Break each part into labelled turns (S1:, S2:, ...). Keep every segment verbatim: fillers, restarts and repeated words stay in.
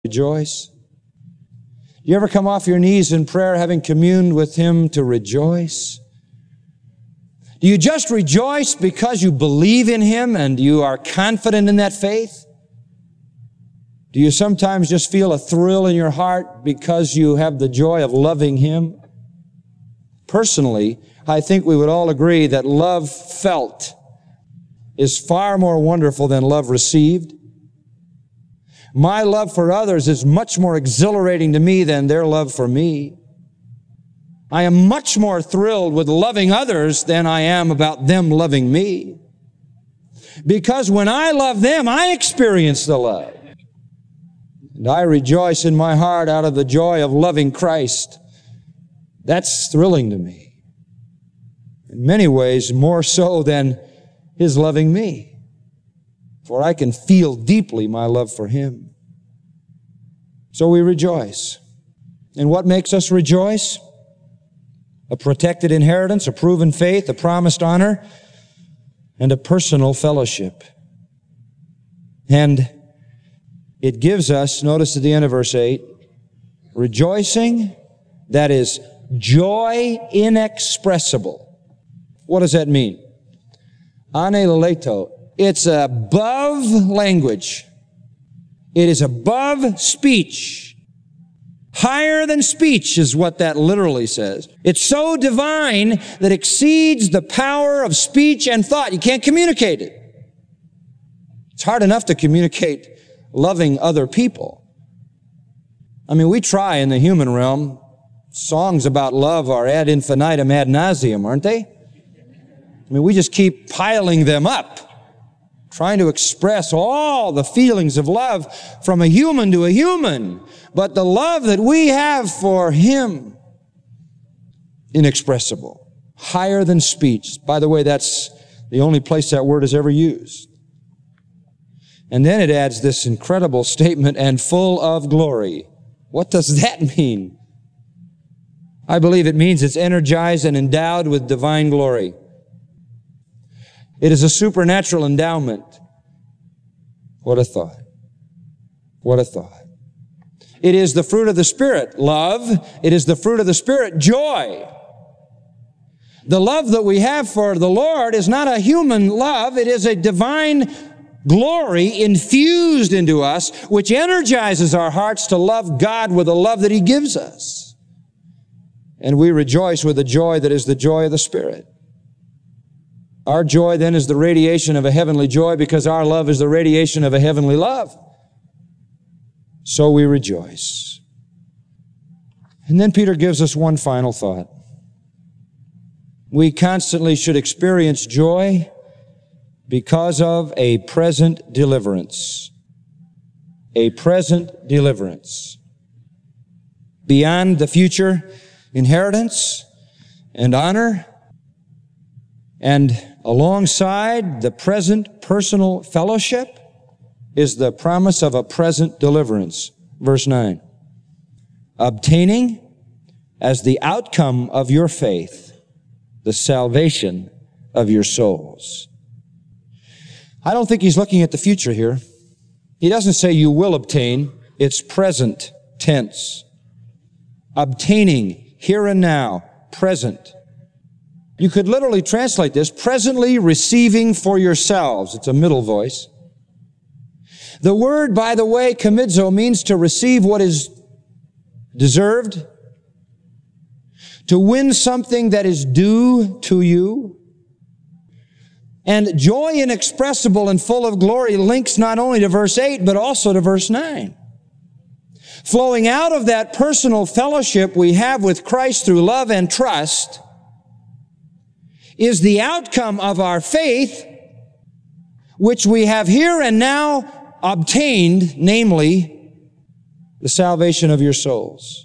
S1: rejoice? You ever come off your knees in prayer having communed with Him to rejoice? Do you just rejoice because you believe in Him and you are confident in that faith? Do you sometimes just feel a thrill in your heart because you have the joy of loving Him? Personally, I think we would all agree that love felt is far more wonderful than love received. My love for others is much more exhilarating to me than their love for me. I am much more thrilled with loving others than I am about them loving me. Because when I love them, I experience the love. And I rejoice in my heart out of the joy of loving Christ. That's thrilling to me. In many ways, more so than His loving me. For I can feel deeply my love for Him. So we rejoice. And what makes us rejoice? A protected inheritance, a proven faith, a promised honor, and a personal fellowship. And it gives us, notice at the end of verse eight, rejoicing that is joy inexpressible. What does that mean? Anelaleto. It's above language. It is above speech. Higher than speech is what that literally says. It's so divine that exceeds the power of speech and thought. You can't communicate it. It's hard enough to communicate loving other people. I mean, we try in the human realm. Songs about love are ad infinitum, ad nauseum, aren't they? I mean, we just keep piling them up, trying to express all the feelings of love from a human to a human. But the love that we have for Him, inexpressible, higher than speech. By the way, that's the only place that word is ever used. And then it adds this incredible statement, and full of glory. What does that mean? I believe it means it's energized and endowed with divine glory. It is a supernatural endowment. What a thought. What a thought. It is the fruit of the Spirit, love. It is the fruit of the Spirit, joy. The love that we have for the Lord is not a human love. It is a divine glory infused into us, which energizes our hearts to love God with the love that He gives us. And we rejoice with the joy that is the joy of the Spirit. Our joy then is the radiation of a heavenly joy because our love is the radiation of a heavenly love. So we rejoice. And then Peter gives us one final thought. We constantly should experience joy because of a present deliverance. A present deliverance. Beyond the future inheritance and honor, and alongside the present personal fellowship is the promise of a present deliverance. Verse nine. Obtaining as the outcome of your faith the salvation of your souls. I don't think he's looking at the future here. He doesn't say you will obtain. It's present tense. Obtaining, here and now, present. You could literally translate this, presently receiving for yourselves. It's a middle voice. The word, by the way, komidzo, means to receive what is deserved, to win something that is due to you. And joy inexpressible and full of glory links not only to verse eight, but also to verse nine. Flowing out of that personal fellowship we have with Christ through love and trust is the outcome of our faith, which we have here and now obtained, namely, the salvation of your souls.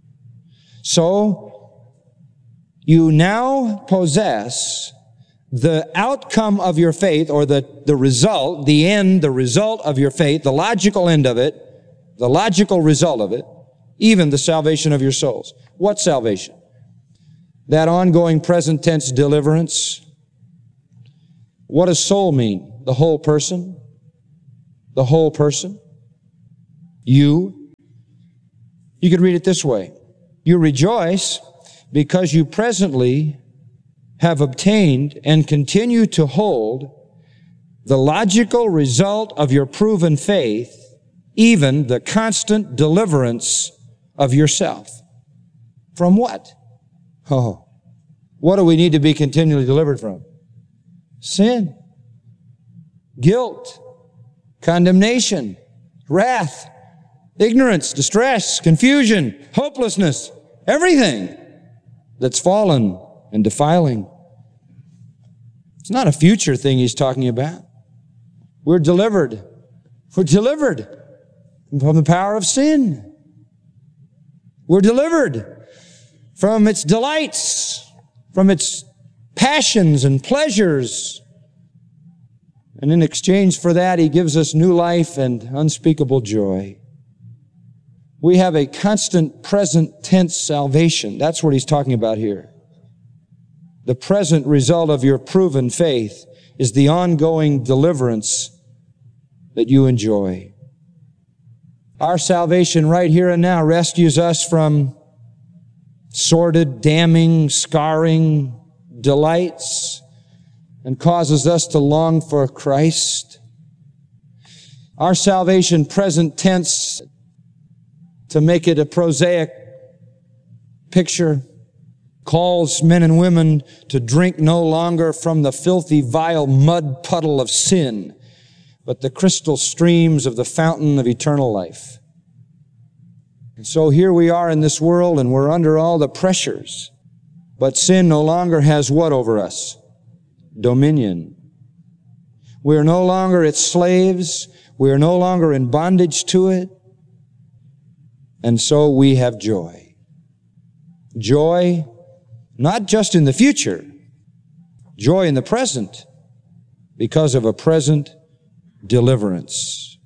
S1: So, you now possess the outcome of your faith, or the, the result, the end, the result of your faith, the logical end of it, the logical result of it, even the salvation of your souls. What salvation? That ongoing present tense deliverance. What does soul mean? The whole person? The whole person? You? You could read it this way. You rejoice because you presently have obtained and continue to hold the logical result of your proven faith, even the constant deliverance of yourself. From what? Oh, what do we need to be continually delivered from? Sin, guilt, condemnation, wrath, ignorance, distress, confusion, hopelessness, everything that's fallen and defiling. It's not a future thing he's talking about. We're delivered. We're delivered from the power of sin. We're delivered from its delights, from its passions and pleasures. And in exchange for that, he gives us new life and unspeakable joy. We have a constant present tense salvation. That's what he's talking about here. The present result of your proven faith is the ongoing deliverance that you enjoy. Our salvation right here and now rescues us from sordid, damning, scarring delights and causes us to long for Christ. Our salvation, present tense, to make it a prosaic picture, calls men and women to drink no longer from the filthy, vile mud puddle of sin, but the crystal streams of the fountain of eternal life. And so here we are in this world, and we're under all the pressures, but sin no longer has what over us? Dominion. We are no longer its slaves. We are no longer in bondage to it. And so we have joy. Joy, not just in the future, joy in the present, because of a present deliverance.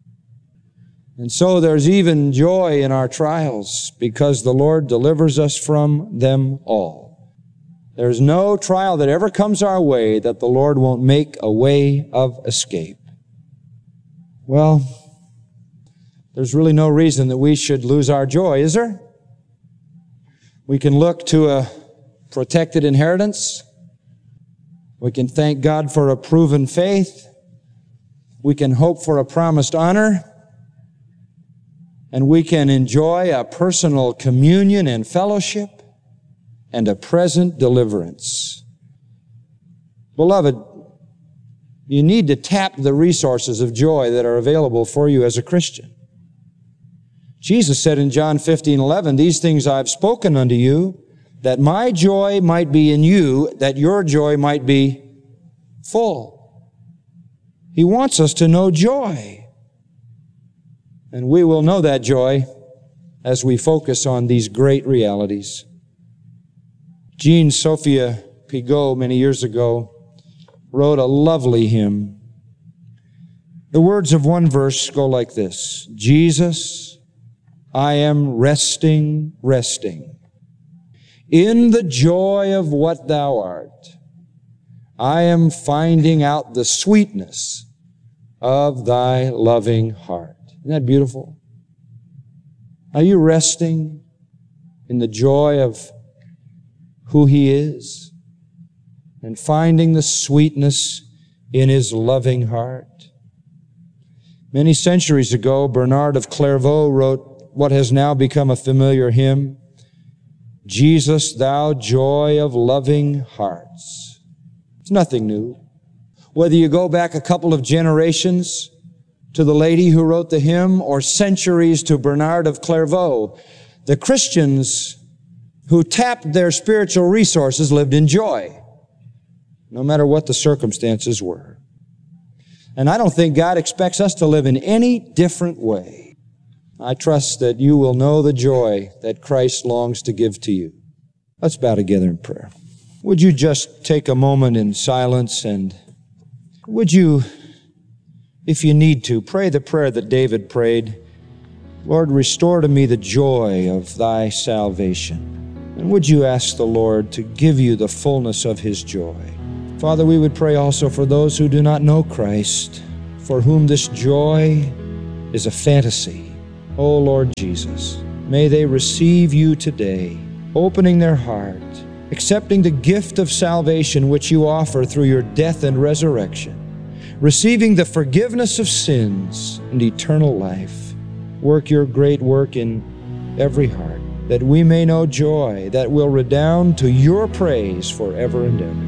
S1: And so there's even joy in our trials, because the Lord delivers us from them all. There's no trial that ever comes our way that the Lord won't make a way of escape. Well, there's really no reason that we should lose our joy, is there? We can look to a protected inheritance. We can thank God for a proven faith. We can hope for a promised honor. And we can enjoy a personal communion and fellowship and a present deliverance. Beloved, you need to tap the resources of joy that are available for you as a Christian. Jesus said in John fifteen eleven, "These things I've spoken unto you, that my joy might be in you, that your joy might be full." He wants us to know joy. And we will know that joy as we focus on these great realities. Jean Sophia Pigot, many years ago, wrote a lovely hymn. The words of one verse go like this: Jesus, I am resting, resting in the joy of what thou art. I am finding out the sweetness of thy loving heart. Isn't that beautiful? Are you resting in the joy of who He is and finding the sweetness in His loving heart? Many centuries ago, Bernard of Clairvaux wrote what has now become a familiar hymn, Jesus, thou joy of loving hearts. It's nothing new. Whether you go back a couple of generations to the lady who wrote the hymn or centuries to Bernard of Clairvaux, the Christians who tapped their spiritual resources lived in joy, no matter what the circumstances were. And I don't think God expects us to live in any different way. I trust that you will know the joy that Christ longs to give to you. Let's bow together in prayer. Would you just take a moment in silence, and would you, if you need to, pray the prayer that David prayed. Lord, restore to me the joy of thy salvation. And would you ask the Lord to give you the fullness of his joy? Father, we would pray also for those who do not know Christ, for whom this joy is a fantasy. Oh, Lord Jesus, may they receive you today, opening their heart, accepting the gift of salvation which you offer through your death and resurrection, receiving the forgiveness of sins and eternal life. Work your great work in every heart, that we may know joy that will redound to your praise forever and ever.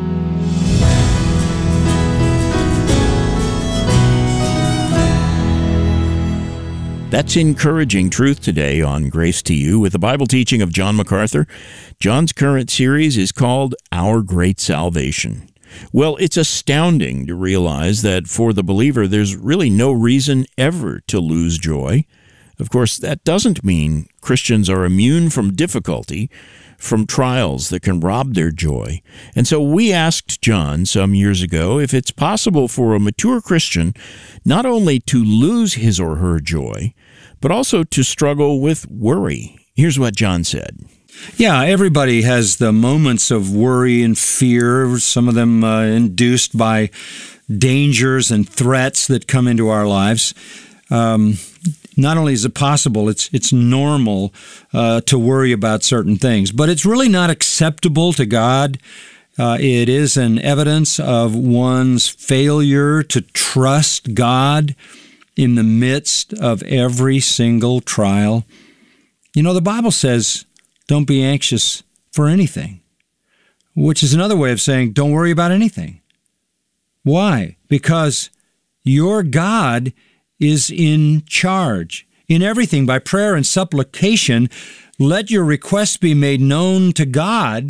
S2: That's encouraging truth today on Grace to You with the Bible teaching of John MacArthur. John's current series is called Our Great Salvation. Well, it's astounding to realize that for the believer, there's really no reason ever to lose joy. Of course, that doesn't mean Christians are immune from difficulty, from trials that can rob their joy. And so we asked John some years ago if it's possible for a mature Christian not only to lose his or her joy, but also to struggle with worry. Here's what John said.
S1: Yeah, everybody has the moments of worry and fear, some of them uh, induced by dangers and threats that come into our lives. Um, not only is it possible, it's it's normal uh, to worry about certain things, but it's really not acceptable to God. Uh, it is an evidence of one's failure to trust God in the midst of every single trial. You know, the Bible says, don't be anxious for anything, which is another way of saying, don't worry about anything. Why? Because your God is in charge. In everything, by prayer and supplication, let your requests be made known to God.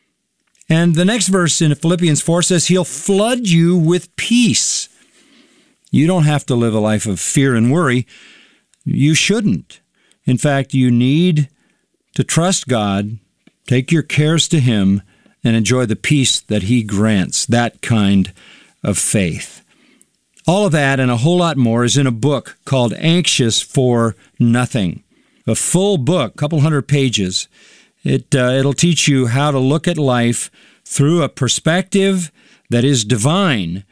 S1: And the next verse in Philippians four says, He'll flood you with peace. You don't have to live a life of fear and worry. You shouldn't. In fact, you need to trust God, take your cares to Him, and enjoy the peace that He grants, that kind of faith. All of that and a whole lot more is in a book called Anxious for Nothing. A full book, a couple hundred pages. It, uh, it'll teach you how to look at life through a perspective that is divine,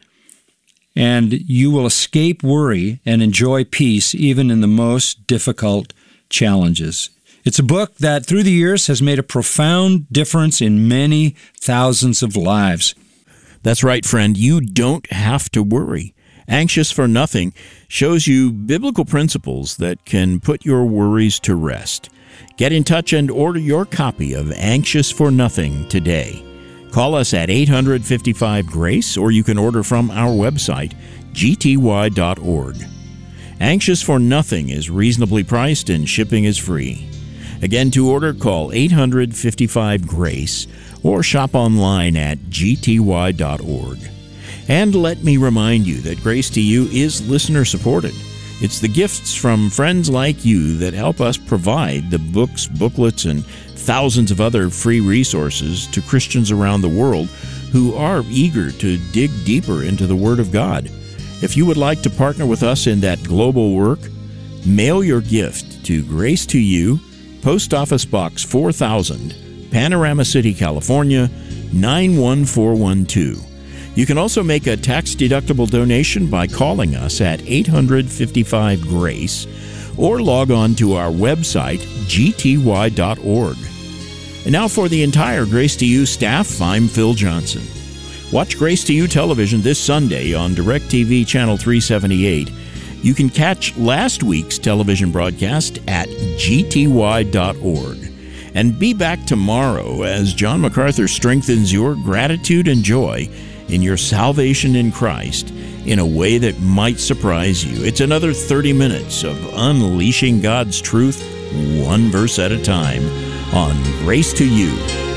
S1: and you will escape worry and enjoy peace even in the most difficult challenges. It's a book that through the years has made a profound difference in many thousands of lives.
S2: That's right, friend. You don't have to worry. Anxious for Nothing shows you biblical principles that can put your worries to rest. Get in touch and order your copy of Anxious for Nothing today. Call us at eight hundred fifty-five GRACE, or you can order from our website, g t y dot org. Anxious for Nothing is reasonably priced and shipping is free. Again, to order, call eight hundred fifty-five GRACE or shop online at g t y dot org. And let me remind you that Grace to You is listener-supported. It's the gifts from friends like you that help us provide the books, booklets, and thousands of other free resources to Christians around the world who are eager to dig deeper into the Word of God. If you would like to partner with us in that global work, mail your gift to Grace to You, Post Office Box four thousand, Panorama City, California, nine one four one two. You can also make a tax-deductible donation by calling us at eight hundred fifty-five GRACE or log on to our website, g t y dot org. And now for the entire Grace to You staff, I'm Phil Johnson. Watch Grace to You television this Sunday on DirecTV Channel three seventy-eight. You can catch last week's television broadcast at g t y dot org. And be back tomorrow as John MacArthur strengthens your gratitude and joy in your salvation in Christ in a way that might surprise you. It's another thirty minutes of unleashing God's truth one verse at a time on Grace to You.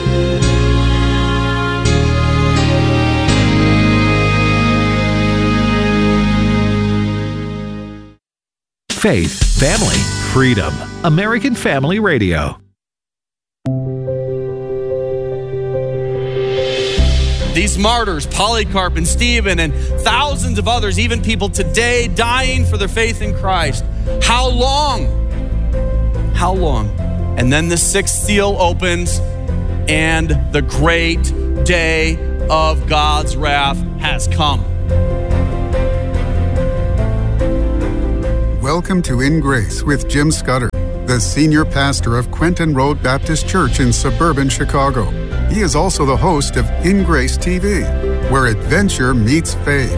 S3: Faith, family, freedom. American Family Radio.
S4: These martyrs, Polycarp and Stephen and thousands of others, even people today dying for their faith in Christ. How long? How long? And then the sixth seal opens and the great day of God's wrath has come.
S5: Welcome to In Grace with Jim Scudder. the senior pastor of Quentin Road Baptist Church in suburban Chicago. He is also the host of In Grace T V, where adventure meets faith.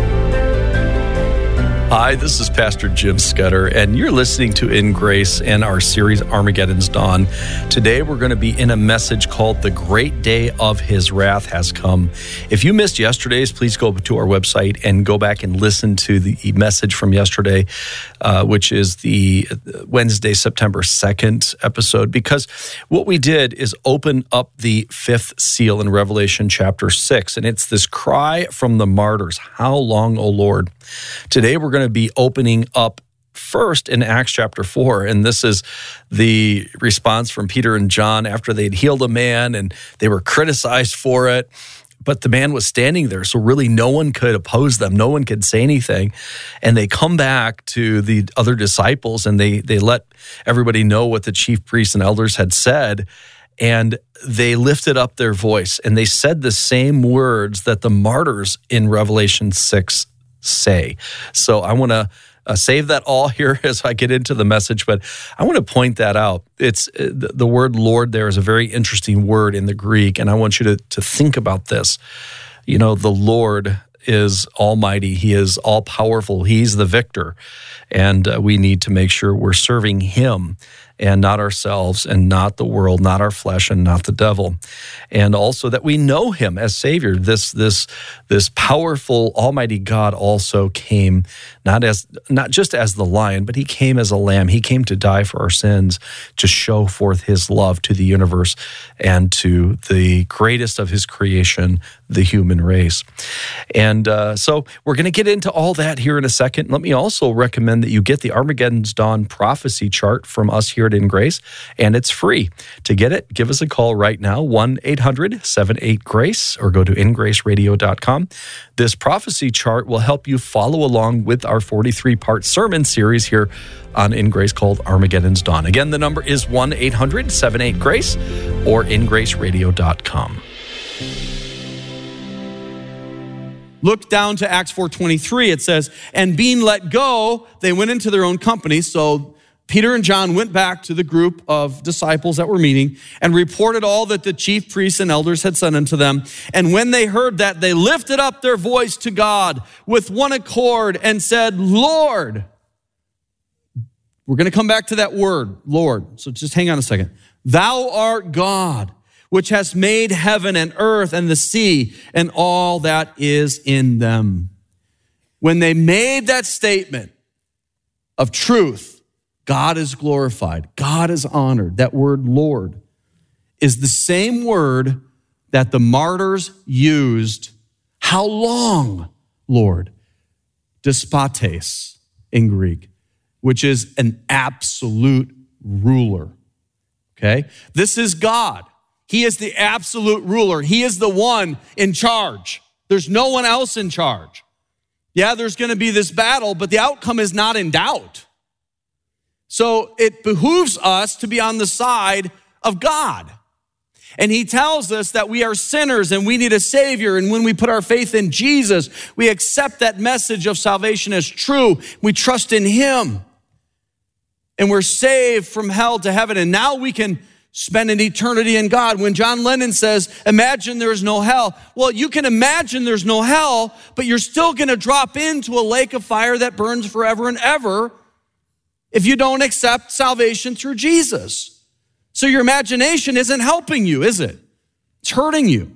S6: Hi, this is Pastor Jim Scudder, and you're listening to In Grace and our series Armageddon's Dawn. Today, we're going to be in a message called The Great Day of His Wrath Has Come. If you missed yesterday's, please go to our website and go back and listen to the message from yesterday, uh, which is the Wednesday, September second episode, because what we did is open up the fifth seal in Revelation chapter six, and it's this cry from the martyrs, "How long, O Lord?" Today, we're going to be opening up first in Acts chapter four, and this is the response from Peter and John after they'd healed a man, and they were criticized for it, but the man was standing there, so really no one could oppose them, no one could say anything, and they come back to the other disciples, and they they let everybody know what the chief priests and elders had said, and they lifted up their voice, and they said the same words that the martyrs in Revelation six say. So I want to uh, save that all here as I get into the message, but I want to point that out. It's uh, the, the word Lord there is a very interesting word in the Greek, and I want you to, to think about this. You know, the Lord is almighty. He is all-powerful. He's the victor, and uh, we need to make sure we're serving Him and not ourselves and not the world, not our flesh and not the devil. And also that we know Him as Savior. This this this powerful, almighty God also came not as not just as the lion, but He came as a lamb. He came to die for our sins, to show forth His love to the universe and to the greatest of His creation, the human race. And uh, so we're going to get into all that here in a second. Let me also recommend that you get the Armageddon's Dawn prophecy chart from us here at In Grace, and it's free. To get it, give us a call right now, one eight hundred seven eight GRACE, or go to in grace radio dot com. This prophecy chart will help you follow along with our forty-three part sermon series here on In Grace called Armageddon's Dawn. Again, the number is one eight hundred seven eight GRACE or in grace radio dot com.
S4: Look down to Acts four twenty-three. It says, "And being let go, they went into their own company." So Peter and John went back to the group of disciples that were meeting and reported all that the chief priests and elders had said unto them. And when they heard that, they lifted up their voice to God with one accord and said, "Lord," we're going to come back to that word, Lord. So just hang on a second. "Thou art God, which hast made heaven and earth and the sea and all that is in them." When they made that statement of truth, God is glorified. God is honored. That word Lord is the same word that the martyrs used. How long, Lord? Despotes in Greek, which is an absolute ruler. Okay? This is God. He is the absolute ruler. He is the one in charge. There's no one else in charge. Yeah, there's going to be this battle, but the outcome is not in doubt. So it behooves us to be on the side of God. And He tells us that we are sinners and we need a Savior. And when we put our faith in Jesus, we accept that message of salvation as true. We trust in Him. And we're saved from hell to heaven. And now we can spend an eternity in God. When John Lennon says, "Imagine there's no hell." Well, you can imagine there's no hell, but you're still going to drop into a lake of fire that burns forever and ever if you don't accept salvation through Jesus. So your imagination isn't helping you, is it? It's hurting you.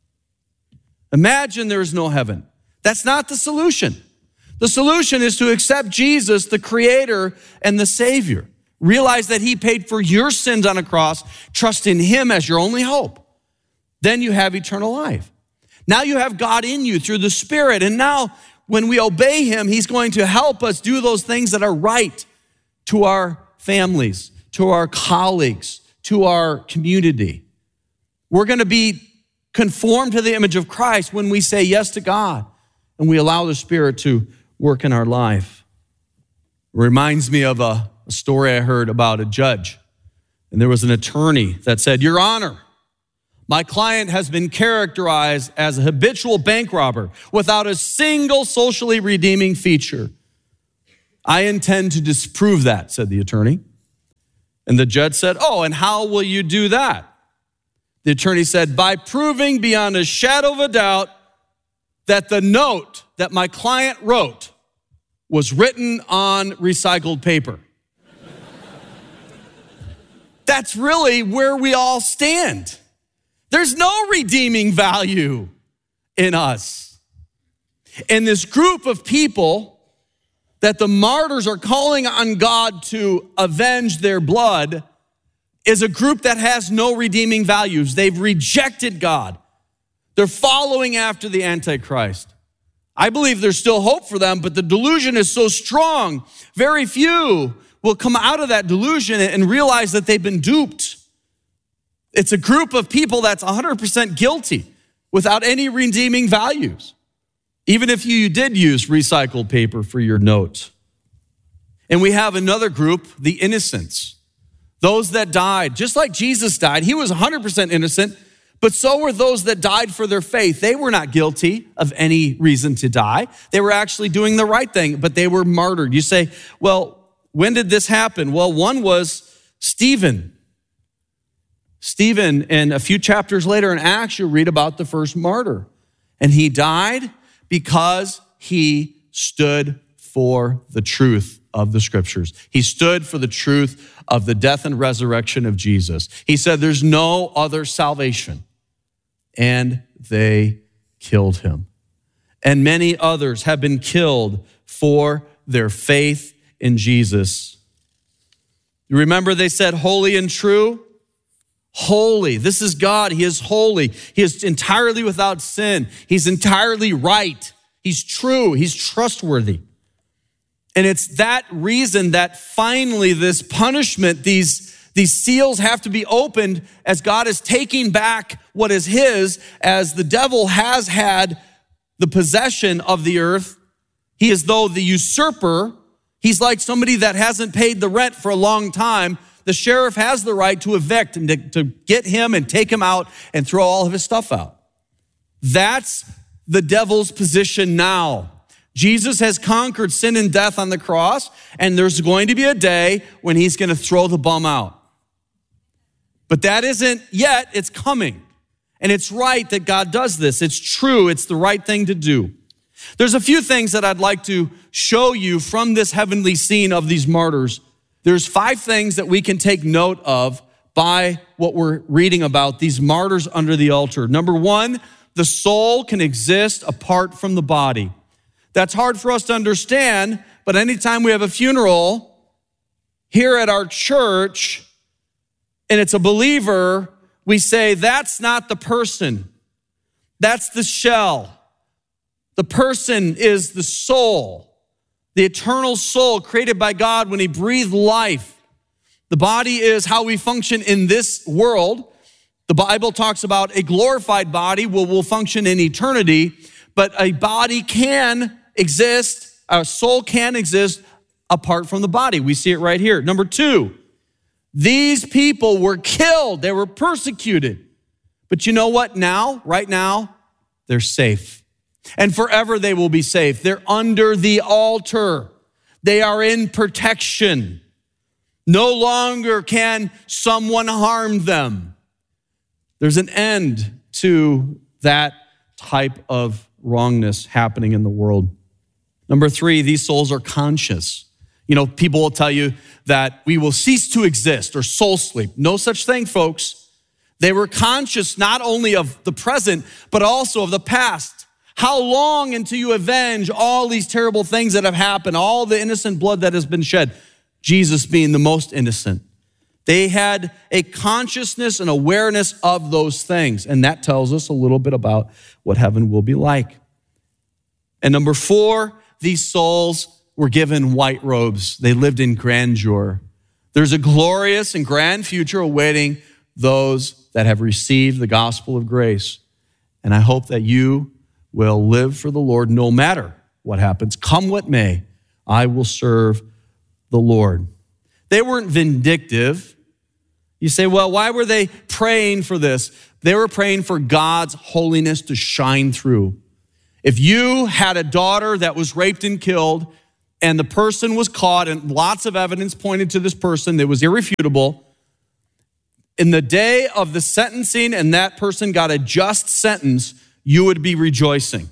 S4: Imagine there's no heaven. That's not the solution. The solution is to accept Jesus, the Creator and the Savior. Realize that He paid for your sins on a cross. Trust in Him as your only hope. Then you have eternal life. Now you have God in you through the Spirit. And now when we obey Him, He's going to help us do those things that are right to our families, to our colleagues, to our community. We're going to be conformed to the image of Christ when we say yes to God and we allow the Spirit to work in our life. It reminds me of a, a story I heard about a judge. And there was an attorney that said, "Your Honor, my client has been characterized as a habitual bank robber without a single socially redeeming feature. I intend to disprove that," said the attorney. And the judge said, oh, and how will you do that? The attorney said, by proving beyond a shadow of a doubt that the note that my client wrote was written on recycled paper. That's really where we all stand. There's no redeeming value in us. And this group of people that the martyrs are calling on God to avenge their blood is a group that has no redeeming values. They've rejected God. They're following after the Antichrist. I believe there's still hope for them, but the delusion is so strong, very few will come out of that delusion and realize that they've been duped. It's a group of people that's one hundred percent guilty without any redeeming values, even if you did use recycled paper for your notes. And we have another group, the innocents, those that died, just like Jesus died. He was one hundred percent innocent, but so were those that died for their faith. They were not guilty of any reason to die. They were actually doing the right thing, but they were martyred. You say, well, when did this happen? Well, one was Stephen. Stephen, and a few chapters later in Acts, you read about the first martyr. And he died because he stood for the truth of the scriptures. He stood for the truth of the death and resurrection of Jesus. He said, there's no other salvation. And they killed him. And many others have been killed for their faith in Jesus. You remember they said, holy and true? Holy. This is God. He is holy. He is entirely without sin. He's entirely right. He's true. He's trustworthy. And it's that reason that finally this punishment, these, these seals have to be opened as God is taking back what is his, as the devil has had the possession of the earth. He is though the usurper. He's like somebody that hasn't paid the rent for a long time. The sheriff has the right to evict and to, to get him and take him out and throw all of his stuff out. That's the devil's position now. Jesus has conquered sin and death on the cross, and there's going to be a day when he's going to throw the bum out. But that isn't yet, it's coming. And it's right that God does this. It's true, it's the right thing to do. There's a few things that I'd like to show you from this heavenly scene of these martyrs. There's five things that we can take note of by what we're reading about, these martyrs under the altar. Number one, the soul can exist apart from the body. That's hard for us to understand, but anytime we have a funeral here at our church and it's a believer, we say, that's not the person. That's the shell. The person is the soul, the eternal soul created by God when he breathed life. The body is how we function in this world. The Bible talks about a glorified body will, will function in eternity, but a body can exist, a soul can exist apart from the body. We see it right here. Number two, these people were killed. They were persecuted. But you know what now? Right now, they're safe. And forever they will be safe. They're under the altar. They are in protection. No longer can someone harm them. There's an end to that type of wrongness happening in the world. Number three, these souls are conscious. You know, people will tell you that we will cease to exist or soul sleep. No such thing, folks. They were conscious not only of the present, but also of the past. How long until you avenge all these terrible things that have happened, all the innocent blood that has been shed? Jesus being the most innocent. They had a consciousness and awareness of those things, and that tells us a little bit about what heaven will be like. And number four, these souls were given white robes. They lived in grandeur. There's a glorious and grand future awaiting those that have received the gospel of grace. And I hope that you will live for the Lord no matter what happens. Come what may, I will serve the Lord. They weren't vindictive. You say, well, why were they praying for this? They were praying for God's holiness to shine through. If you had a daughter that was raped and killed, and the person was caught, and lots of evidence pointed to this person that was irrefutable. In the day of the sentencing and that person got a just sentence, you would be rejoicing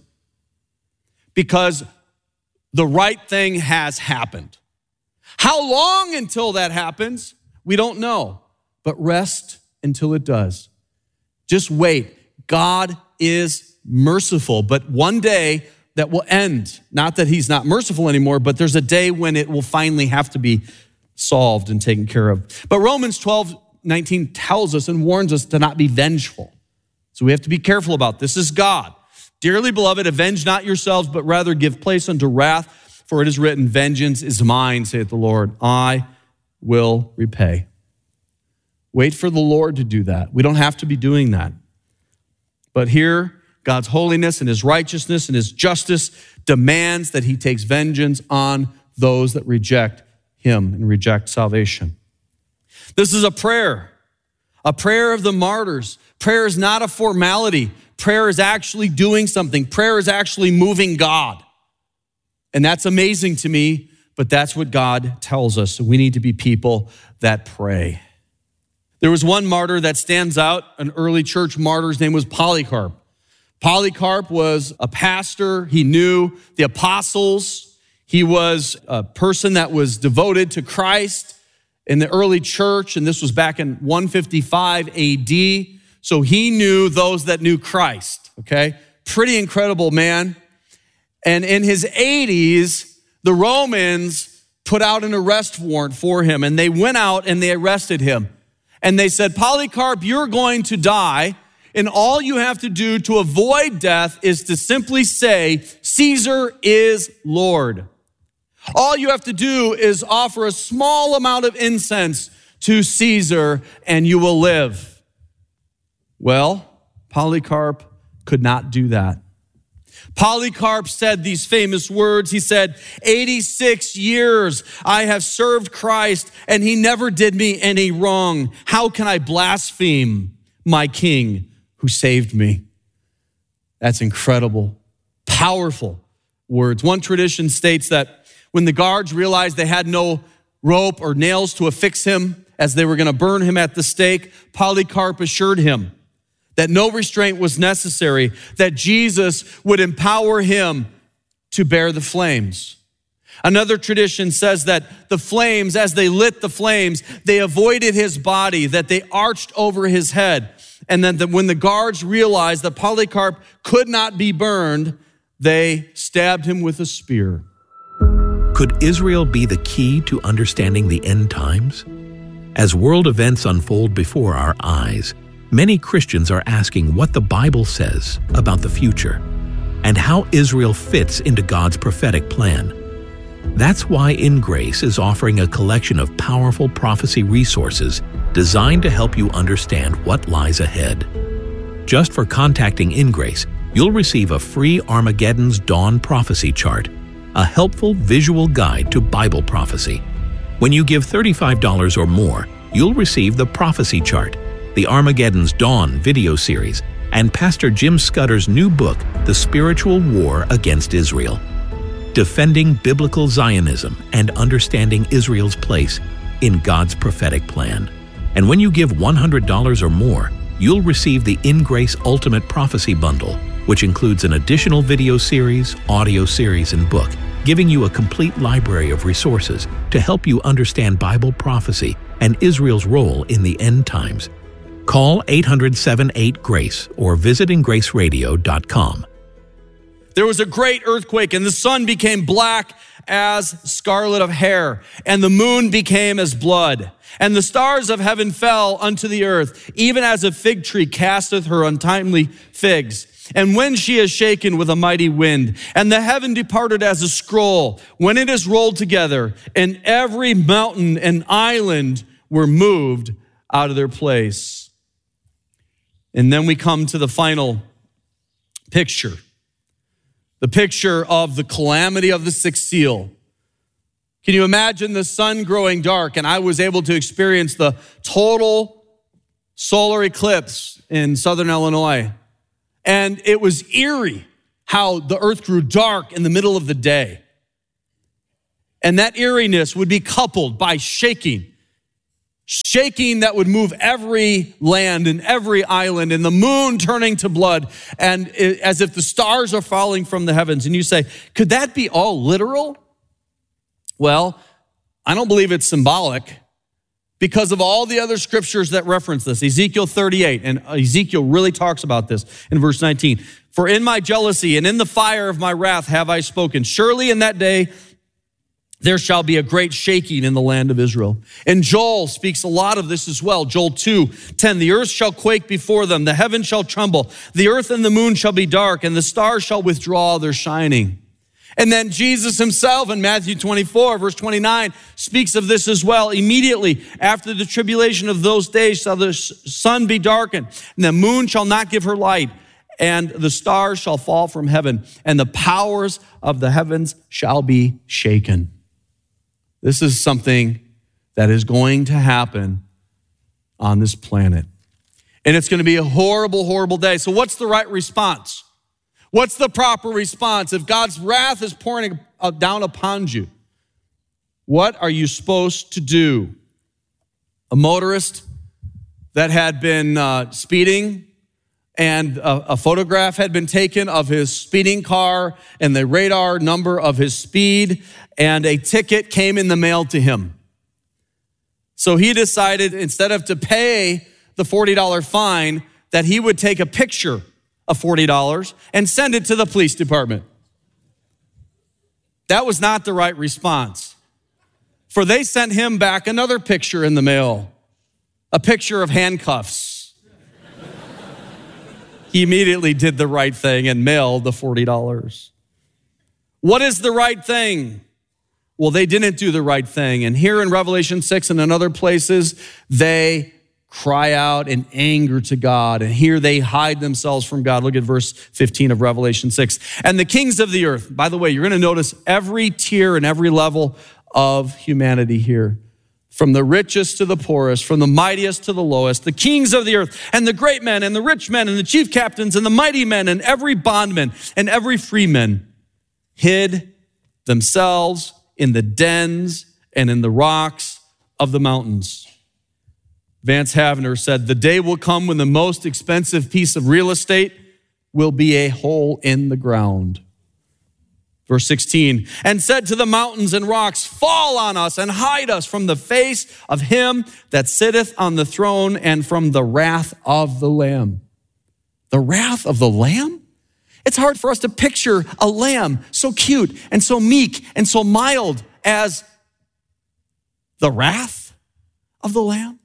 S4: because the right thing has happened. How long until that happens? We don't know, but rest until it does. Just wait. God is merciful, but one day that will end. Not that he's not merciful anymore, but there's a day when it will finally have to be solved and taken care of. But Romans twelve nineteen tells us and warns us to not be vengeful. So we have to be careful about this. This is God. Dearly beloved, avenge not yourselves, but rather give place unto wrath, for it is written, vengeance is mine, saith the Lord. I will repay. Wait for the Lord to do that. We don't have to be doing that. But here, God's holiness and his righteousness and his justice demands that he takes vengeance on those that reject him and reject salvation. This is a prayer, a prayer of the martyrs. Prayer is not a formality. Prayer is actually doing something. Prayer is actually moving God. And that's amazing to me, but that's what God tells us. So we need to be people that pray. There was one martyr that stands out, an early church martyr. His name was Polycarp. Polycarp was a pastor. He knew the apostles. He was a person that was devoted to Christ in the early church, and this was back in one fifty-five A D. So he knew those that knew Christ, okay? Pretty incredible man. And in his eighties, the Romans put out an arrest warrant for him, and they went out and they arrested him. And they said, Polycarp, you're going to die, and all you have to do to avoid death is to simply say, Caesar is Lord. All you have to do is offer a small amount of incense to Caesar, and you will live. Well, Polycarp could not do that. Polycarp said these famous words. He said, eighty-six years I have served Christ, and he never did me any wrong. How can I blaspheme my king who saved me? That's incredible, powerful words. One tradition states that when the guards realized they had no rope or nails to affix him as they were going to burn him at the stake, Polycarp assured him that no restraint was necessary, that Jesus would empower him to bear the flames. Another tradition says that the flames, as they lit the flames, they avoided his body, that they arched over his head. And then when the guards realized that Polycarp could not be burned, they stabbed him with a spear.
S3: Could Israel be the key to understanding the end times? As world events unfold before our eyes, many Christians are asking what the Bible says about the future and how Israel fits into God's prophetic plan. That's why In Grace is offering a collection of powerful prophecy resources designed to help you understand what lies ahead. Just for contacting In Grace, you'll receive a free Armageddon's Dawn prophecy chart, a helpful visual guide to Bible prophecy. When you give thirty-five dollars or more, you'll receive the prophecy chart, the Armageddon's Dawn video series, and Pastor Jim Scudder's new book, The Spiritual War Against Israel. Defending Biblical Zionism and Understanding Israel's Place in God's Prophetic Plan. And when you give one hundred dollars or more, you'll receive the In Grace Ultimate Prophecy Bundle, which includes an additional video series, audio series, and book, giving you a complete library of resources to help you understand Bible prophecy and Israel's role in the end times. Call eight hundred, seven eight, GRACE or visit in grace radio dot com.
S4: There was a great earthquake, and the sun became black as scarlet of hair, and the moon became as blood. And the stars of heaven fell unto the earth, even as a fig tree casteth her untimely figs. And when she is shaken with a mighty wind, and the heaven departed as a scroll, when it is rolled together, and every mountain and island were moved out of their place. And then we come to the final picture. The picture of the calamity of the sixth seal. Can you imagine the sun growing dark? And I was able to experience the total solar eclipse in southern Illinois. And it was eerie how the earth grew dark in the middle of the day. And that eeriness would be coupled by shaking. Shaking that would move every land and every island, and the moon turning to blood, and it, as if the stars are falling from the heavens. And you say, could that be all literal? Well, I don't believe it's symbolic because of all the other scriptures that reference this. Ezekiel thirty-eight, and Ezekiel really talks about this in verse nineteen. For in my jealousy and in the fire of my wrath have I spoken. Surely in that day there shall be a great shaking in the land of Israel. And Joel speaks a lot of this as well. Joel two ten, the earth shall quake before them, the heavens shall tremble, the earth and the moon shall be dark, and the stars shall withdraw their shining. And then Jesus himself in Matthew twenty-four, verse twenty-nine, speaks of this as well. Immediately after the tribulation of those days shall the sun be darkened, and the moon shall not give her light, and the stars shall fall from heaven, and the powers of the heavens shall be shaken. This is something that is going to happen on this planet. And it's going to be a horrible, horrible day. So what's the right response? What's the proper response? If God's wrath is pouring down upon you, what are you supposed to do? A motorist that had been uh, speeding, and a, a photograph had been taken of his speeding car and the radar number of his speed, and a ticket came in the mail to him. So he decided, instead of to pay the forty dollars fine, that he would take a picture of forty dollars and send it to the police department. That was not the right response. For they sent him back another picture in the mail, a picture of handcuffs. He immediately did the right thing and mailed the forty dollars. What is the right thing? Well, they didn't do the right thing. And here in Revelation six and in other places, they cry out in anger to God. And here they hide themselves from God. Look at verse fifteen of Revelation six. And the kings of the earth, by the way, you're going to notice every tier and every level of humanity here. From the richest to the poorest, from the mightiest to the lowest, the kings of the earth, and the great men, and the rich men, and the chief captains, and the mighty men, and every bondman, and every freeman, hid themselves in the dens and in the rocks of the mountains. Vance Havner said, the day will come when the most expensive piece of real estate will be a hole in the ground. Verse sixteen, and said to the mountains and rocks, fall on us and hide us from the face of him that sitteth on the throne and from the wrath of the Lamb. The wrath of the Lamb? It's hard for us to picture a lamb so cute and so meek and so mild as the wrath of the Lamb.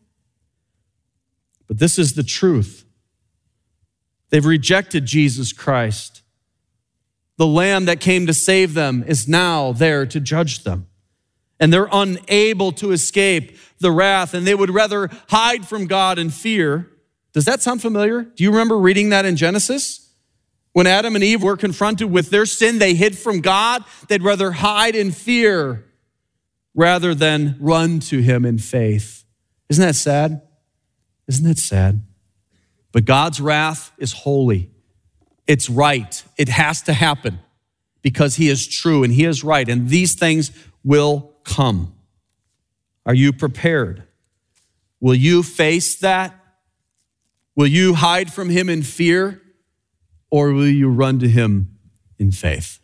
S4: But this is the truth. They've rejected Jesus Christ. The Lamb that came to save them is now there to judge them. And they're unable to escape the wrath, and they would rather hide from God in fear. Does that sound familiar? Do you remember reading that in Genesis? When Adam and Eve were confronted with their sin, they hid from God. They'd rather hide in fear rather than run to him in faith. Isn't that sad? Isn't that sad? But God's wrath is holy. It's right. It has to happen because he is true and he is right. And these things will come. Are you prepared? Will you face that? Will you hide from him in fear? Or will you run to him in faith?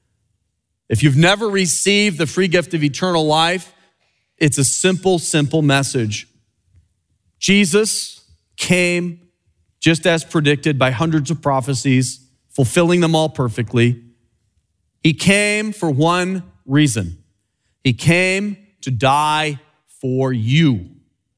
S4: If you've never received the free gift of eternal life, it's a simple, simple message. Jesus came just as predicted by hundreds of prophecies, fulfilling them all perfectly. He came for one reason. He came to die for you.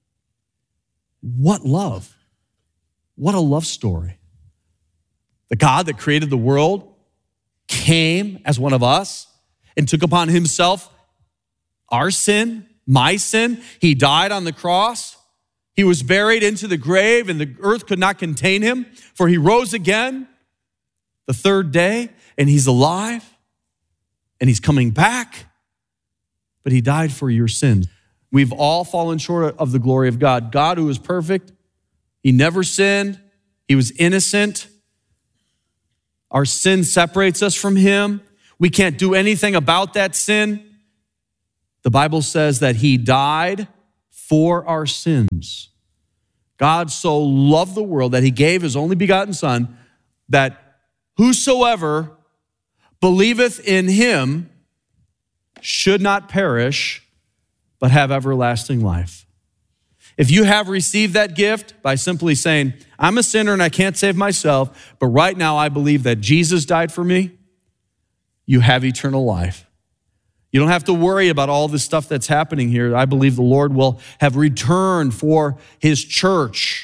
S4: What love. What a love story. The God that created the world came as one of us and took upon himself our sin, my sin. He died on the cross. He was buried into the grave, and the earth could not contain him, for he rose again the third day, and he's alive, and he's coming back, but he died for your sins. We've all fallen short of the glory of God. God, who is perfect, he never sinned. He was innocent. Our sin separates us from him. We can't do anything about that sin. The Bible says that he died for our sins. God so loved the world that he gave his only begotten Son, that whosoever believeth in him should not perish, but have everlasting life. If you have received that gift by simply saying, I'm a sinner and I can't save myself, but right now I believe that Jesus died for me, you have eternal life. You don't have to worry about all this stuff that's happening here. I believe the Lord will have returned for his church.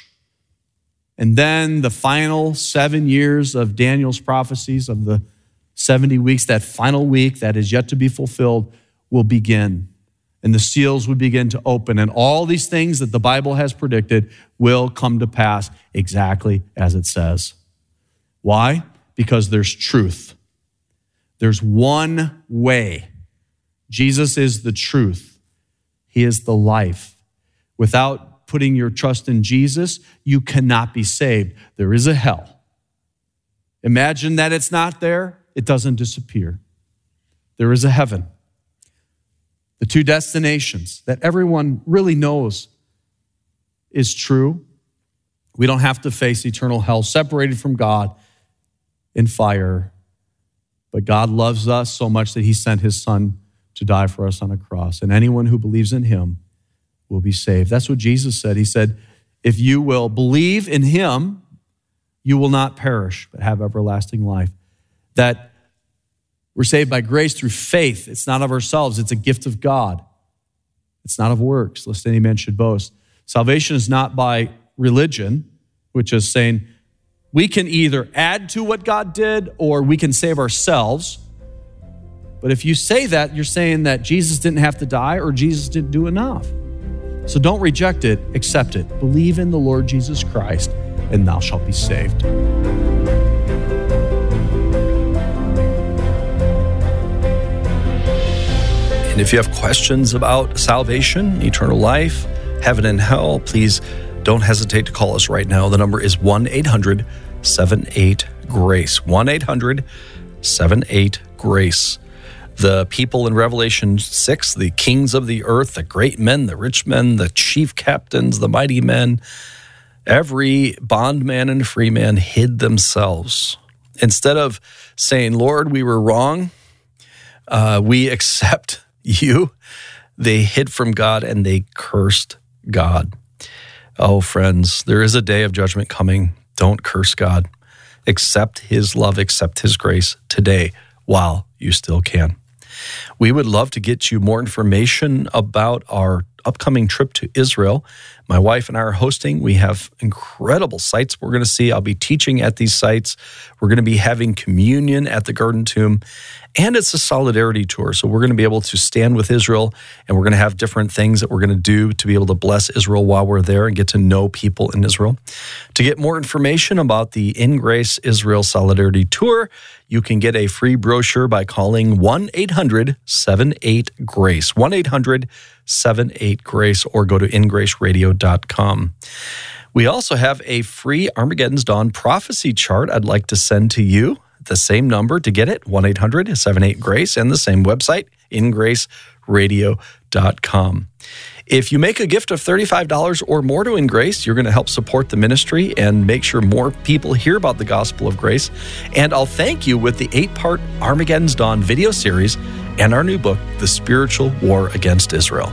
S4: And then the final seven years of Daniel's prophecies of the seventy weeks, that final week that is yet to be fulfilled, will begin. And the seals will begin to open. And all these things that the Bible has predicted will come to pass exactly as it says. Why? Because there's truth. There's one way. Jesus is the truth. He is the life. Without putting your trust in Jesus, you cannot be saved. There is a hell. Imagine that it's not there. It doesn't disappear. There is a heaven. The two destinations that everyone really knows is true. We don't have to face eternal hell, separated from God in fire. But God loves us so much that he sent his Son to die for us on a cross. And anyone who believes in him will be saved. That's what Jesus said. He said, if you will believe in him, you will not perish, but have everlasting life. That we're saved by grace through faith. It's not of ourselves. It's a gift of God. It's not of works, lest any man should boast. Salvation is not by religion, which is saying we can either add to what God did or we can save ourselves. But if you say that, you're saying that Jesus didn't have to die or Jesus didn't do enough. So don't reject it, accept it. Believe in the Lord Jesus Christ, and thou shalt be saved.
S6: And if you have questions about salvation, eternal life, heaven and hell, please don't hesitate to call us right now. The number is one eight hundred seven eight GRACE. one eight hundred seven eight GRACE. The people in Revelation six, the kings of the earth, the great men, the rich men, the chief captains, the mighty men, every bondman and free man hid themselves. Instead of saying, Lord, we were wrong, uh, we accept you, they hid from God and they cursed God. Oh, friends, there is a day of judgment coming. Don't curse God. Accept his love, accept his grace today while you still can. We would love to get you more information about our upcoming trip to Israel. My wife and I are hosting. We have incredible sites we're going to see. I'll be teaching at these sites. We're going to be having communion at the Garden Tomb. And it's a solidarity tour. So we're going to be able to stand with Israel, and we're going to have different things that we're going to do to be able to bless Israel while we're there and get to know people in Israel. To get more information about the In Grace Israel Solidarity Tour, you can get a free brochure by calling one eight hundred seven eight GRACE, one eight hundred seven eight GRACE, or go to in grace radio dot com. We also have a free Armageddon's Dawn prophecy chart I'd like to send to you. The same number to get it, one eight hundred seven eight GRACE, and the same website, in grace radio dot com. If you make a gift of thirty-five dollars or more to In Grace, you're going to help support the ministry and make sure more people hear about the gospel of grace. And I'll thank you with the eight-part Armageddon's Dawn video series and our new book, The Spiritual War Against Israel.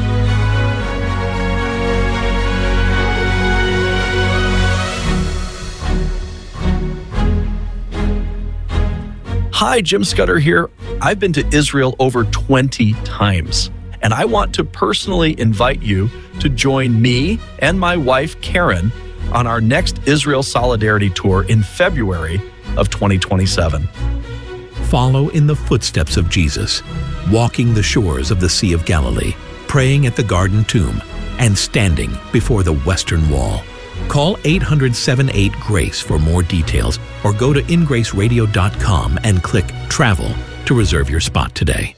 S6: Hi, Jim Scudder here. I've been to Israel over twenty times, and I want to personally invite you to join me and my wife, Karen, on our next Israel Solidarity Tour in February of twenty twenty-seven.
S3: Follow in the footsteps of Jesus, walking the shores of the Sea of Galilee, praying at the Garden Tomb, and standing before the Western Wall. Call eight hundred seven eight GRACE for more details, or go to in grace radio dot com and click Travel to reserve your spot today.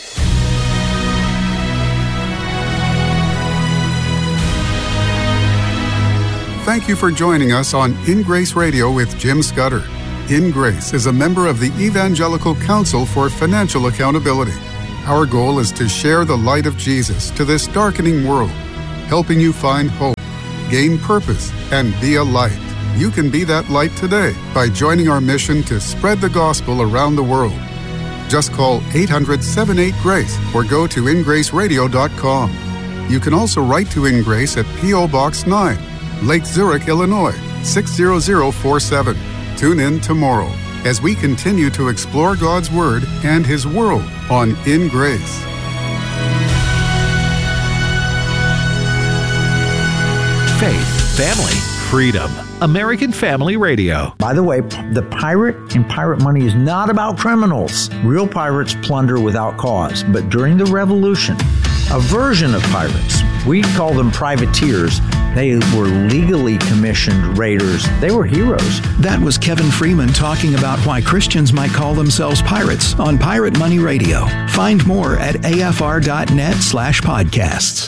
S5: Thank you for joining us on In Grace Radio with Jim Scudder. In Grace is a member of the Evangelical Council for Financial Accountability. Our goal is to share the light of Jesus to this darkening world, helping you find hope, gain purpose, and be a light. You can be that light today by joining our mission to spread the gospel around the world. Just call eight hundred, seven eight, GRACE or go to in grace radio dot com. You can also write to In Grace at P O Box nine, Lake Zurich, Illinois, six zero zero four seven. Tune in tomorrow as we continue to explore God's Word and His world on In Grace.
S3: Faith, family, freedom. American Family Radio.
S7: By the way, the pirate in Pirate Money is not about criminals. Real pirates plunder without cause. But during the Revolution, a version of pirates, we call them privateers, they were legally commissioned raiders. They were heroes.
S8: That was Kevin Freeman talking about why Christians might call themselves pirates on Pirate Money Radio. Find more at afr.net slash podcasts.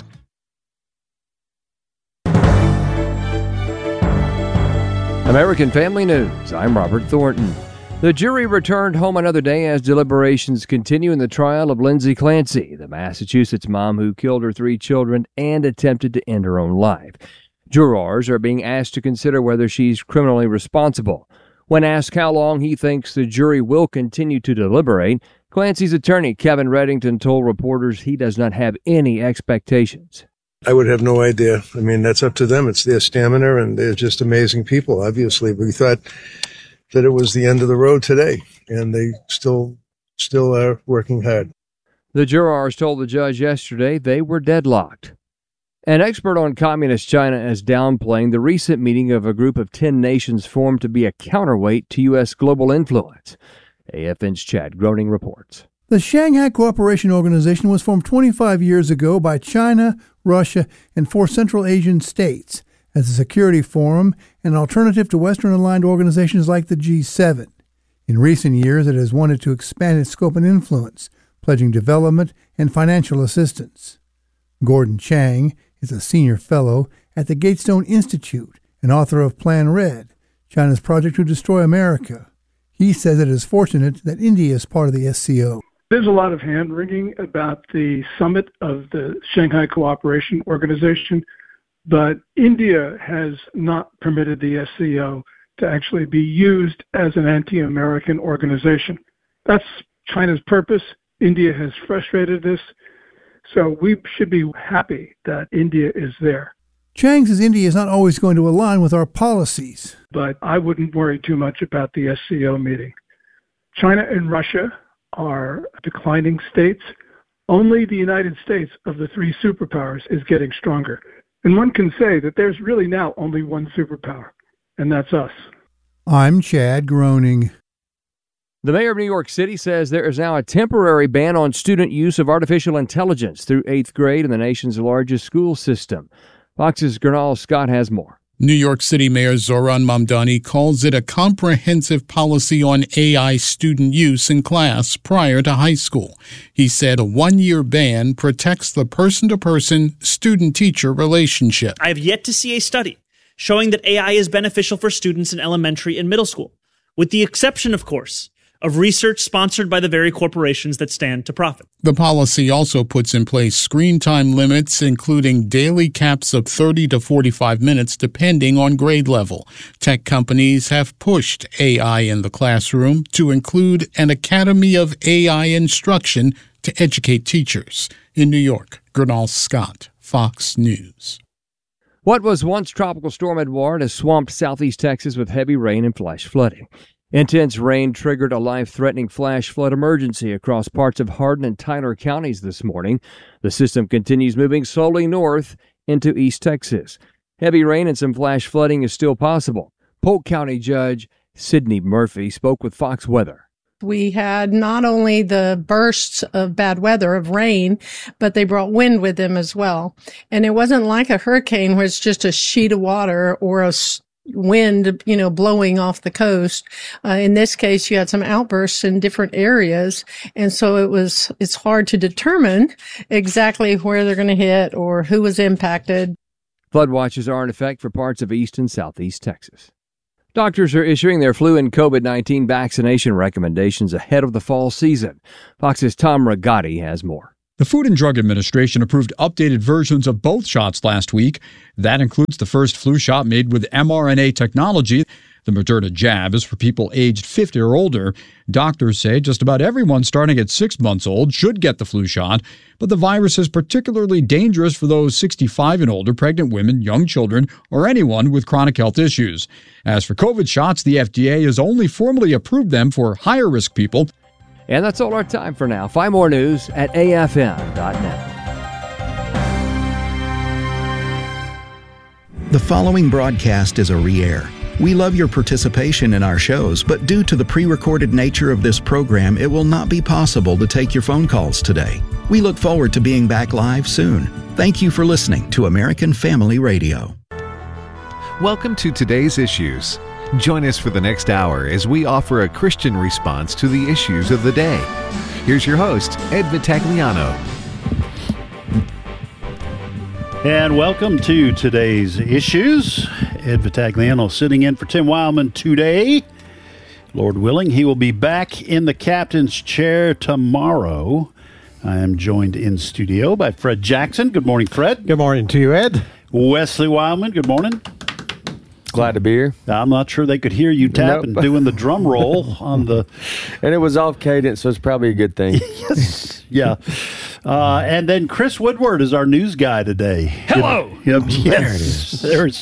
S9: American Family News. I'm Robert Thornton. The jury returned home another day as deliberations continue in the trial of Lindsay Clancy, the Massachusetts mom who killed her three children and attempted to end her own life. Jurors are being asked to consider whether she's criminally responsible. When asked how long he thinks the jury will continue to deliberate, Clancy's attorney, Kevin Reddington, told reporters he does not have any expectations.
S10: I would have no idea. I mean, that's up to them. It's their stamina, and they're just amazing people, obviously. We thought that it was the end of the road today, and they still still are working hard.
S9: The jurors told the judge yesterday they were deadlocked. An expert on communist China is downplaying the recent meeting of a group of ten nations formed to be a counterweight to U S global influence. A F N's Chad Groening reports.
S11: The Shanghai Cooperation Organization was formed twenty-five years ago by China, Russia, and four Central Asian states as a security forum and alternative to Western-aligned organizations like the G seven. In recent years, it has wanted to expand its scope and influence, pledging development and financial assistance. Gordon Chang is a senior fellow at the Gatestone Institute and author of Plan Red, China's project to destroy America. He says it is fortunate that India is part of the S C O.
S12: There's a lot of hand-wringing about the summit of the Shanghai Cooperation Organization, but India has not permitted the S C O to actually be used as an anti-American organization. That's China's purpose. India has frustrated this, so we should be happy that India is there.
S11: Chang says India is not always going to align with our policies.
S12: But I wouldn't worry too much about the S C O meeting. China and Russia are declining states. Only the United States of the three superpowers is getting stronger. And one can say that there's really now only one superpower, and that's us.
S11: I'm Chad Groening.
S9: The mayor of New York City says there is now a temporary ban on student use of artificial intelligence through eighth grade in the nation's largest school system. Fox's Gernal Scott has more.
S13: New York City Mayor Zohran Mamdani calls it a comprehensive policy on A I student use in class prior to high school. He said a one-year ban protects the person-to-person student-teacher relationship.
S14: I have yet to see a study showing that A I is beneficial for students in elementary and middle school, with the exception, of course, of research sponsored by the very corporations that stand to profit.
S13: The policy also puts in place screen time limits, including daily caps of thirty to forty-five minutes, depending on grade level. Tech companies have pushed A I in the classroom to include an Academy of A I Instruction to educate teachers. In New York, Gernal Scott, Fox News.
S9: What was once Tropical Storm Edouard has swamped southeast Texas with heavy rain and flash flooding. Intense rain triggered a life-threatening flash flood emergency across parts of Hardin and Tyler counties this morning. The system continues moving slowly north into East Texas. Heavy rain and some flash flooding is still possible. Polk County Judge Sidney Murphy spoke with Fox Weather.
S15: We had not only the bursts of bad weather, of rain, but they brought wind with them as well. And it wasn't like a hurricane where it's just a sheet of water or a wind, you know, blowing off the coast. Uh, in this case, you had some outbursts in different areas. And so it was, it's hard to determine exactly where they're going to hit or who was impacted.
S9: Flood watches are in effect for parts of east and southeast Texas. Doctors are issuing their flu and COVID nineteen vaccination recommendations ahead of the fall season. Fox's Tom Rigotti has more.
S16: The Food and Drug Administration approved updated versions of both shots last week. That includes the first flu shot made with mRNA technology. The Moderna jab is for people aged fifty or older. Doctors say just about everyone starting at six months old should get the flu shot, but the virus is particularly dangerous for those sixty-five and older, pregnant women, young children, or anyone with chronic health issues. As for COVID shots, the F D A has only formally approved them for higher-risk people.
S9: And that's all our time for now. Find more news at A F M dot net.
S8: The following broadcast is a re-air. We love your participation in our shows, but due to the pre-recorded nature of this program, it will not be possible to take your phone calls today. We look forward to being back live soon. Thank you for listening to American Family Radio.
S17: Welcome to Today's Issues. Join us for the next hour as we offer a Christian response to the issues of the day. Here's your host, Ed Vitagliano.
S18: And welcome to Today's Issues. Ed Vitagliano sitting in for Tim Wildman today. Lord willing, he will be back in the captain's chair tomorrow. I am joined in studio by Fred Jackson. Good morning, Fred.
S19: Good morning to you, Ed.
S18: Wesley Wildman, good mormorning.
S19: Glad to be here.
S18: I'm not sure they could hear you tapping, nope. doing the drum roll on the...
S19: And it was off cadence, so it's probably a good thing.
S18: Yes, yeah. Uh, and then Chris Woodward is our news guy today.
S19: Hello!
S18: Yep, yes, there's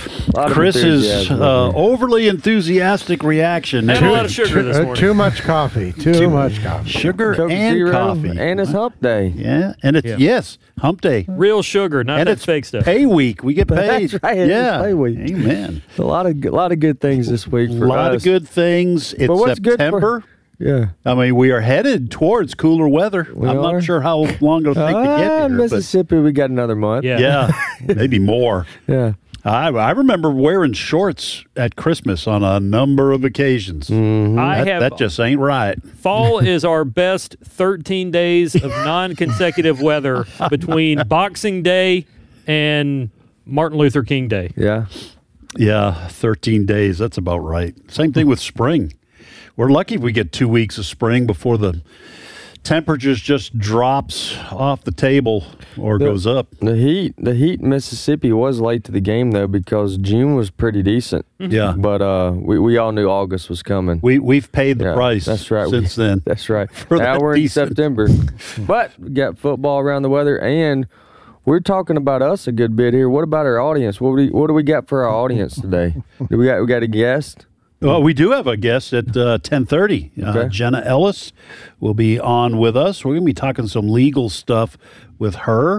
S18: Chris's uh, overly enthusiastic reaction.
S19: And a lot of sugar this morning. Too much coffee. Too, too much coffee.
S18: Sugar
S19: Coke
S18: and
S19: zero,
S18: coffee.
S19: And it's hump day.
S18: Yeah, and it's, yeah. yes, hump day.
S20: Real sugar, not
S18: and
S20: that
S18: it's
S20: fake stuff.
S18: Pay week. We get paid.
S19: That's right.
S18: Yeah.
S19: It's pay week.
S18: Amen.
S19: A lot of, a lot of good things this week for us.
S18: A lot us. of good things. It's
S19: but what's
S18: September.
S19: Good for, yeah.
S18: I mean, we are headed towards cooler weather.
S19: We
S18: I'm
S19: are.
S18: not sure how long it'll take
S19: uh,
S18: to get here.
S19: Mississippi, we got another month.
S18: Yeah, yeah maybe more.
S19: Yeah.
S18: I, I remember wearing shorts at Christmas on a number of occasions.
S19: Mm-hmm.
S20: I
S18: that,
S20: have,
S18: that just ain't right.
S20: Fall is our best thirteen days of non-consecutive weather between Boxing Day and Martin Luther King Day.
S19: Yeah.
S18: Yeah, thirteen days. That's about right. Same thing with spring. We're lucky if we get two weeks of spring before the temperatures just drops off the table or
S19: the,
S18: goes up.
S19: The heat, the heat in Mississippi was late to the game though because June was pretty decent.
S18: Yeah,
S19: but uh, we we all knew August was coming.
S18: We we've paid the
S19: yeah,
S18: price.
S19: That's right.
S18: Since
S19: we,
S18: then,
S19: that's right.
S18: For
S19: now
S18: that
S19: we're
S18: decent.
S19: in September, but we got football around the weather and. We're talking about us a good bit here. What about our audience? What do we, what do we got for our audience today? Do we got we got a guest?
S18: Well, we do have a guest at uh, ten thirty. Uh,
S19: okay.
S18: Jenna Ellis will be on with us. We're going to be talking some legal stuff with her.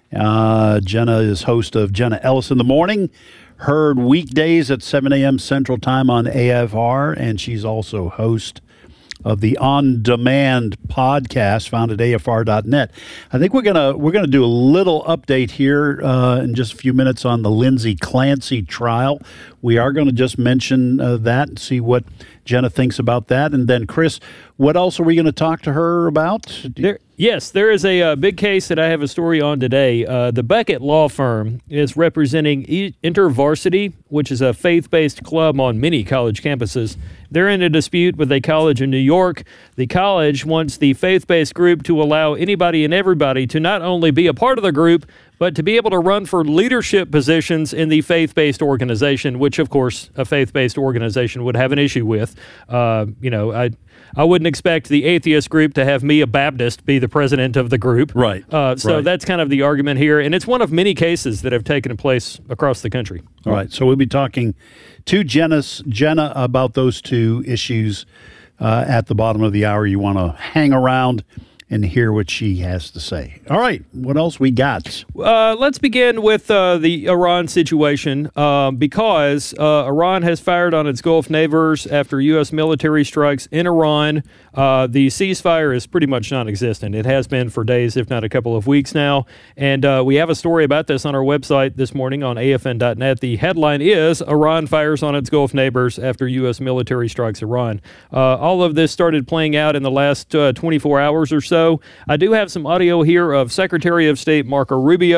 S18: Uh, Jenna is host of Jenna Ellis in the Morning, heard weekdays at seven a.m. Central Time on A F R, and she's also host of the On Demand podcast found at A F R dot net. I think we're gonna we're gonna do a little update here uh, in just a few minutes on the Lindsay Clancy trial. We are going to just mention uh, that and see what Jenna thinks about that. And then, Chris, what else are we going to talk to her about?
S20: There, yes, there is a uh, big case that I have a story on today. Uh, the Beckett Law Firm is representing e- InterVarsity, which is a faith-based club on many college campuses. They're in a dispute with a college in New York. The college wants the faith-based group to allow anybody and everybody to not only be a part of the group, but to be able to run for leadership positions in the faith-based organization, which, of course, a faith-based organization would have an issue with. Uh, you know, I I wouldn't expect the atheist group to have me, a Baptist, be the president of the group.
S18: Right.
S20: Uh, so
S18: right.
S20: that's kind of the argument here, and it's one of many cases that have taken place across the country.
S18: All right. So we'll be talking to Jenna's, Jenna about those two issues uh, at the bottom of the hour. You want to hang around and hear what she has to say. All right, what else we got?
S20: Uh, let's begin with uh, the Iran situation uh, because uh, Iran has fired on its Gulf neighbors after U S military strikes in Iran. Uh, the ceasefire is pretty much non-existent. It has been for days, if not a couple of weeks now. And uh, we have a story about this on our website this morning on A F N dot net. The headline is, Iran fires on its Gulf neighbors after U S military strikes Iran. Uh, all of this started playing out in the last uh, twenty-four hours or so. I do have some audio here of Secretary of State Marco Rubio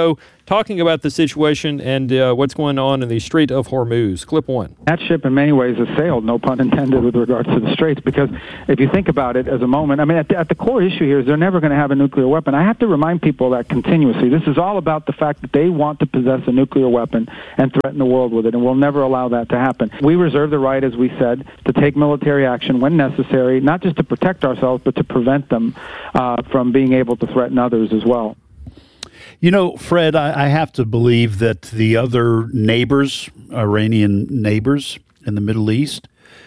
S20: talking about the situation and uh, what's going on in the Strait of Hormuz. Clip one.
S21: That ship, in many ways, has sailed, no pun intended, with regards to the Straits, because if you think about it as a moment, I mean, at the, at the core issue here is they're never going to have a nuclear weapon. I have to remind people that continuously. This is all about the fact that they want to possess a nuclear weapon and threaten the world with it, and we'll never allow that to happen. We reserve the right, as we said, to take military action when necessary, not just to protect ourselves, but to prevent them uh, from being able to threaten others as well.
S18: You know, Fred, I, I have to believe that the other neighbors, Iranian neighbors in the Middle East,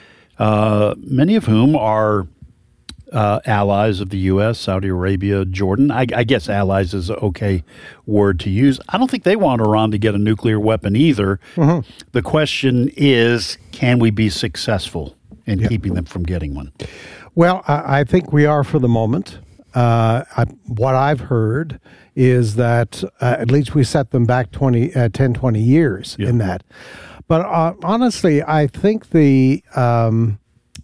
S18: uh, many of whom are uh, allies of the U S, Saudi Arabia, Jordan. I, I guess allies is an okay word to use. I don't think they want Iran to get a nuclear weapon either. Mm-hmm. The question is, can we be successful in yep. keeping them from getting one?
S22: Well, I, I think we are for the moment. Uh, I, what I've heard is that uh, at least we set them back twenty, uh, ten, twenty years yeah. in that. But uh, honestly, I think the um,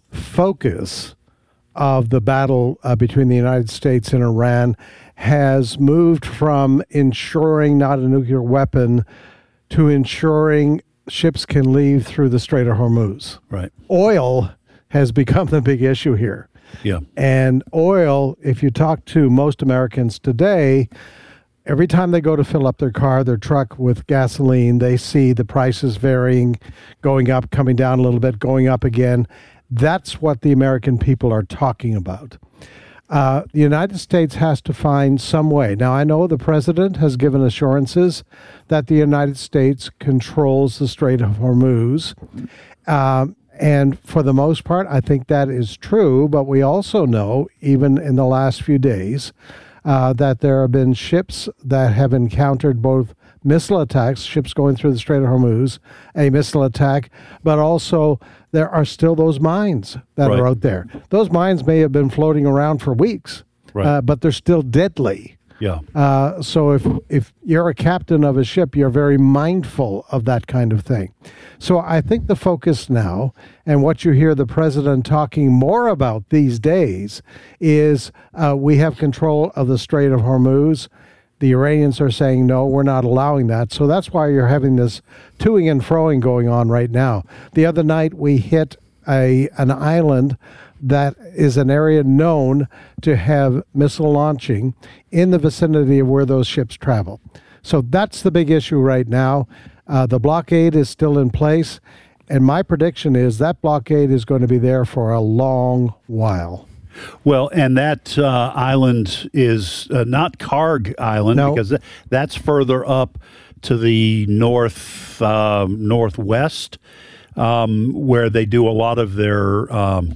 S22: focus of the battle uh, between the United States and Iran has moved from ensuring not a nuclear weapon to ensuring ships can leave through the Strait of Hormuz.
S18: Right.
S22: Oil has become the big issue here.
S18: Yeah.
S22: And oil, if you talk to most Americans today, every time they go to fill up their car, their truck with gasoline, they see the prices varying, going up, coming down a little bit, going up again. That's what the American people are talking about. Uh, the United States has to find some way. Now, I know the president has given assurances that the United States controls the Strait of Hormuz. Um, And for the most part, I think that is true. But we also know, even in the last few days, uh, that there have been ships that have encountered both missile attacks, ships going through the Strait of Hormuz, a missile attack, but also there are still those mines that right. are out there. Those mines may have been floating around for weeks, right. uh, but they're still deadly.
S18: Yeah.
S22: Uh, so if if you're a captain of a ship, you're very mindful of that kind of thing. So I think the focus now, and what you hear the president talking more about these days, is uh, we have control of the Strait of Hormuz. The Iranians are saying, no, we're not allowing that. So that's why you're having this toing and froing going on right now. The other night we hit a an island that is an area known to have missile launching in the vicinity of where those ships travel. So that's the big issue right now. Uh, the blockade is still in place, and my prediction is that blockade is going to be there for a long while.
S18: Well, and that uh, island is uh, not Karg Island, no. because that's further up to the north, uh, northwest, um, where they do a lot of their um,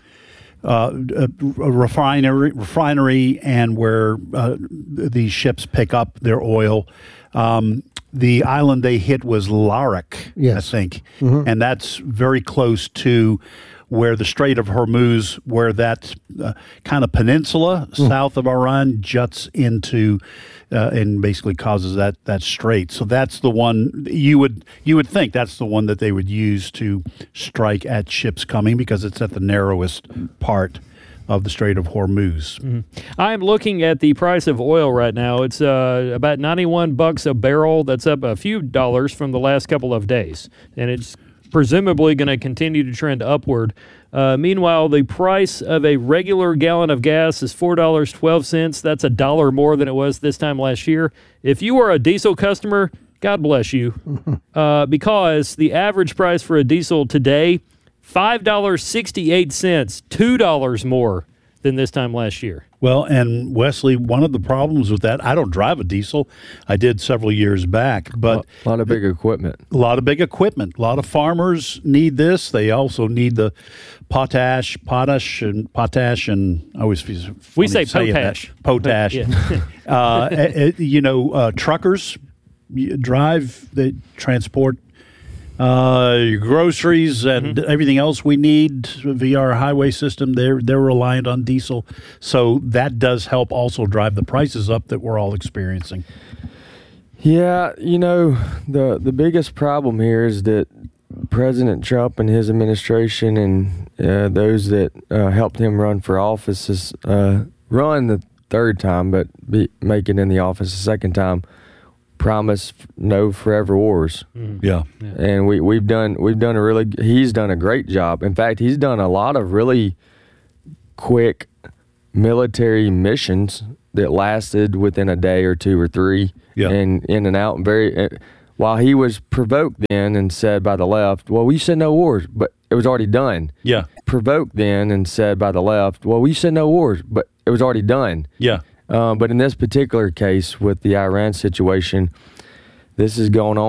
S18: uh, refinery, refinery, and where uh, these ships pick up their oil. Um, the island they hit was Larak, yes. I think, mm-hmm. and that's very close to where the Strait of Hormuz, where that uh, kind of peninsula mm. south of Iran juts into uh, and basically causes that that strait. So that's the one you would you would think that's the one that they would use to strike at ships coming, because it's at the narrowest part of the Strait of Hormuz.
S20: Mm-hmm. I'm looking at the price of oil right now. It's uh, about ninety-one bucks a barrel. That's up a few dollars from the last couple of days, and it's presumably going to continue to trend upward. Uh, meanwhile, the price of a regular gallon of gas is four dollars and twelve cents. That's a dollar more than it was this time last year. If you are a diesel customer, God bless you, uh, because the average price for a diesel today, five dollars and sixty-eight cents, two dollars more than this time last year.
S18: Well, and Wesley, one of the problems with that, I don't drive a diesel. I did several years back, but
S19: a lot of big equipment.
S18: A lot of big equipment. A lot of farmers need this. They also need the potash, potash, and potash, and I always feel
S20: we say potash.
S18: That. Potash. Yeah. uh, it, you know, uh, truckers drive, they transport Uh, your groceries and mm-hmm. everything else we need via our highway system. They're they're reliant on diesel, so that does help also drive the prices up that we're all experiencing.
S19: Yeah, you know, the the biggest problem here is that President Trump and his administration and uh, those that uh, helped him run for office is uh, run the third time, but be, make it in the office the second time. promise no forever wars.
S18: Mm. Yeah.
S19: yeah, and we we've done we've done a really he's done a great job. In fact, he's done a lot of really quick military missions that lasted within a day or two or three,
S18: yeah.
S19: and in and out. And very while he was provoked then and said by the left, "Well, we said no wars," but it was already done.
S18: Yeah,
S19: provoked then and said by the left, "Well, we said no wars," but it was already done.
S18: Yeah.
S19: Uh, but in this particular case with the Iran situation, this is going on